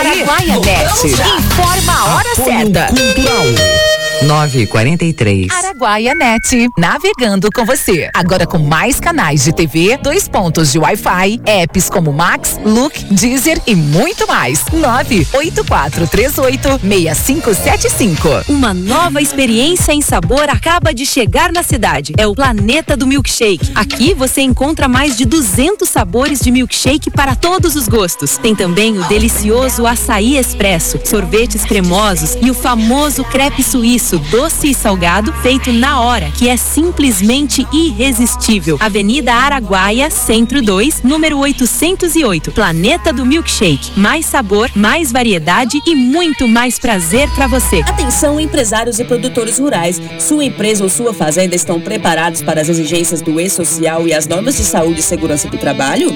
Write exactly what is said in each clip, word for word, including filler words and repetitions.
Araguaia Net. Informa a hora Apoio certa. Cultural. nove e quarenta e três. Araguaia Net, navegando com você. Agora com mais canais de T V, dois pontos de Wi-Fi, apps como Max, Look, Deezer e muito mais. nove oito quatro três oito seis cinco sete cinco. Uma nova experiência em sabor acaba de chegar na cidade. É o Planeta do Milkshake. Aqui você encontra mais de duzentos sabores de milkshake para todos os gostos. Tem também o delicioso açaí expresso, sorvetes cremosos e o famoso crepe suíço, doce e salgado, feito na hora, que é simplesmente irresistível. Avenida Araguaia, Centro dois, número oitocentos e oito. Planeta do Milkshake. Mais sabor, mais variedade e muito mais prazer para você. Atenção, empresários e produtores rurais. Sua empresa ou sua fazenda estão preparados para as exigências do E-Social e as normas de saúde e segurança do trabalho?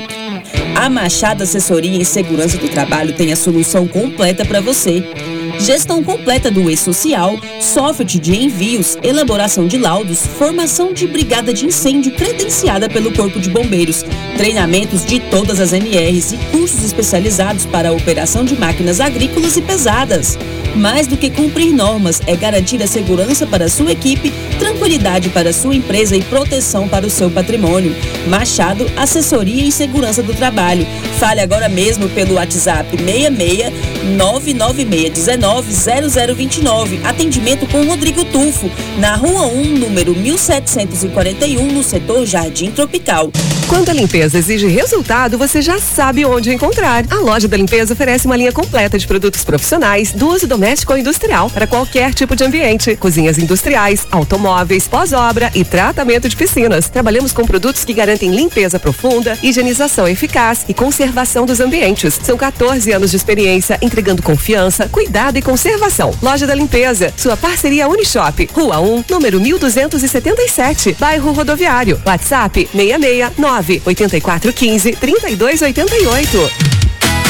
A Machado Assessoria em Segurança do Trabalho tem a solução completa para você. Gestão completa do E-Social, software de envios, elaboração de laudos, formação de brigada de incêndio credenciada pelo Corpo de Bombeiros, treinamentos de todas as M Rs e cursos especializados para a operação de máquinas agrícolas e pesadas. Mais do que cumprir normas, é garantir a segurança para a sua equipe, tranquilidade para a sua empresa e proteção para o seu patrimônio. Machado, Assessoria em Segurança do Trabalho. Fale agora mesmo pelo WhatsApp seis seis nove nove seis um nove zero zero dois nove. Atendimento com Rodrigo Tufo, na Rua um, número mil setecentos e quarenta e um, no setor Jardim Tropical. Quando a limpeza exige resultado, você já sabe onde encontrar. A Loja da Limpeza oferece uma linha completa de produtos profissionais do uso doméstico ou industrial para qualquer tipo de ambiente. Cozinhas industriais, automóveis, pós-obra e tratamento de piscinas. Trabalhamos com produtos que garantem limpeza profunda, higienização eficaz e conservação dos ambientes. São quatorze anos de experiência entregando confiança, cuidado e conservação. Loja da Limpeza, sua parceria Unishop, Rua um, número mil duzentos e setenta e sete, Bairro Rodoviário. WhatsApp seis seis nove oito quatro um cinco, três dois oito oito.